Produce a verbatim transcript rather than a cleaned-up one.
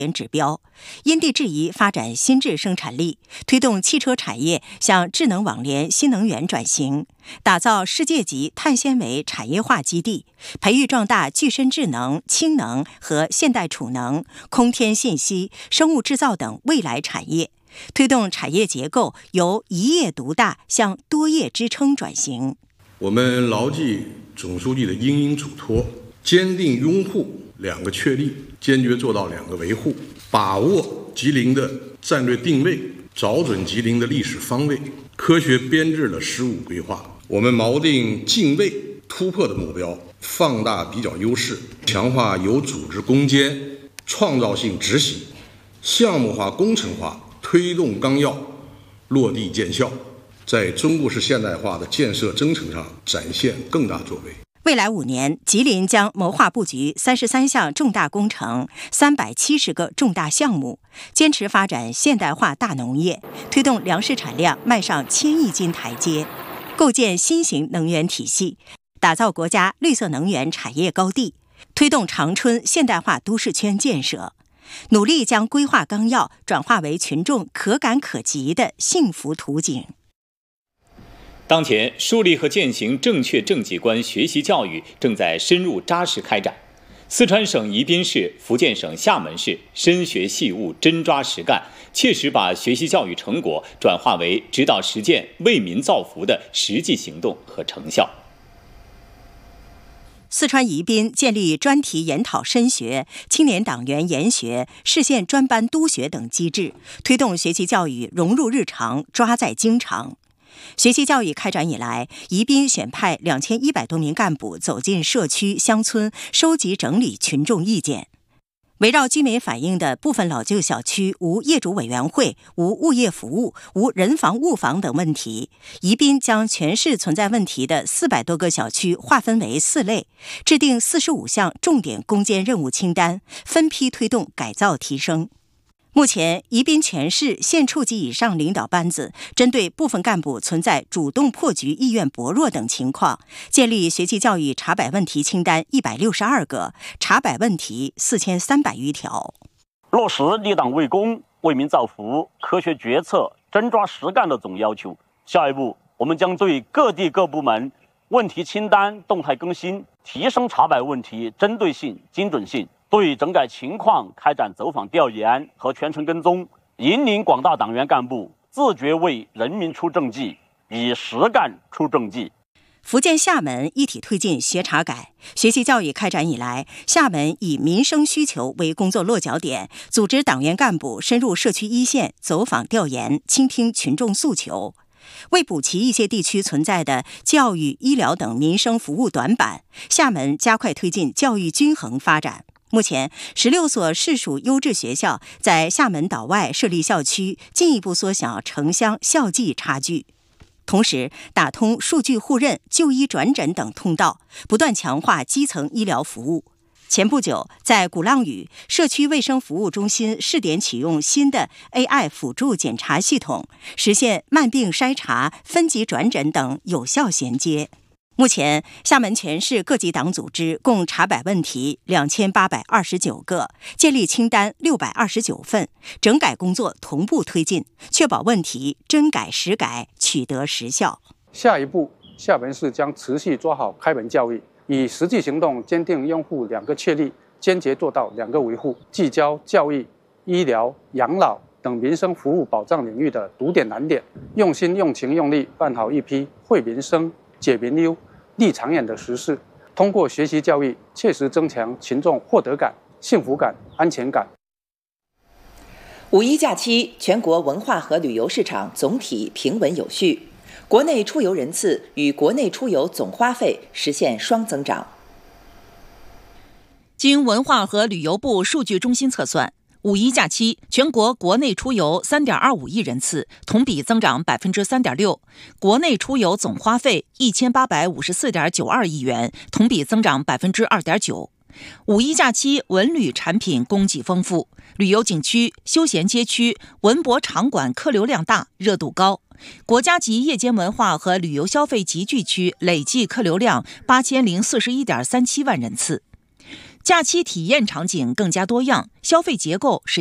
指标，因地制宜发展新质生产力，推动汽车产业向智能网联新能源转型，打造世界级碳纤维产业化基地，培育壮大具身智能、氢能和现代储能、空天信息、生物制造等未来产业，推动产业结构由一业独大向多业支撑转型。 我们牢记总书记的殷殷嘱托，坚定拥护两个确立，坚决做到两个维护，把握吉林的战略定位，找准吉林的历史方位，科学编制了十五规划。我们锚定敬畏突破的目标，放大比较优势，强化有组织攻坚、创造性执行，项目化工程化，推动纲要落地见效，在中国式现代化的建设征程上展现更大作为。 未来五年，吉林将谋划布局三十三项重大工程、三百七十个重大项目，坚持发展现代化大农业，推动粮食产量迈上千亿斤台阶，构建新型能源体系，打造国家绿色能源产业高地，推动长春现代化都市圈建设，努力将规划纲要转化为群众可感可及的幸福图景。 当前，树立和践行正确政绩观学习教育正在深入扎实开展。四川省宜宾市、福建省厦门市深学细悟、真抓实干，切实把学习教育成果转化为指导实践、为民造福的实际行动和成效。 四川宜宾建立专题研讨深学、青年党员研学、市县专班督学等机制，推动学习教育融入日常，抓在经常。学习教育开展以来，宜宾选派两千一百多名干部走进社区乡村，收集整理群众意见。围绕居民反映的部分老旧小区无业主委员会、无物业服务、无人防物防等问题，宜宾将全市存在问题的四百多个小区划分为四类，制定四十五项重点攻坚任务清单，分批推动改造提升。目前，宜宾全市县处级以上领导班子针对部分干部存在主动破局意愿薄弱等情况，建立学习教育查摆问题清单一百六十二个，查摆问题四千三百余条。 落实立党为公、为民造福、科学决策、真抓实干的总要求。下一步，我们将对各地各部门问题清单动态更新，提升查摆问题针对性、精准性。对整改情况开展走访调研和全程跟踪，引领广大党员干部自觉为人民出政绩，以实干出政绩。 福建厦门一体推进学查改。学习教育开展以来，厦门以民生需求为工作落脚点，组织党员干部深入社区一线走访调研，倾听群众诉求。为补齐一些地区存在的教育、医疗等民生服务短板，厦门加快推进教育均衡发展。目前，十六所市属优质学校在厦门岛外设立校区，进一步缩小城乡校际差距。同时，打通数据互认、就医转诊等通道，不断强化基层医疗服务。前不久，在鼓浪屿社区卫生服务中心试点启用新的 A I 辅助检查系统，实现慢病筛查、分级转诊等有效衔接。目前，厦门全市各级党组织共查摆问题两千八百二十九个，建立清单六百二十九份，整改工作同步推进，确保问题真改实改，取得实效。 下一步，厦门市将持续抓好开门教育，以实际行动坚定拥护两个确立，坚决做到两个维护，聚焦教育、医疗、养老等民生服务保障领域的堵点难点，用心、用情、用力办好一批惠民生、解民忧、立长远的实事，通过学习教育，切实增强群众获得感、幸福感、安全感。 五一假期，全国文化和旅游市场总体平稳有序，国内出游人次与国内出游总花费实现双增长。 经文化和旅游部数据中心测算，五一假期，全国国内出游 三点二五亿人次，同比增长 百分之三点六， 国内出游总花费 一千八百五十四点九二亿元，同比增长 百分之二点九。 五一假期文旅产品供给丰富，旅游景区、休闲街区、文博场馆客流量大，热度高。国家级夜间文化和旅游消费集聚区累计客流量八千零四十一点三七万人次。 假期体验场景更加多样，消费结构是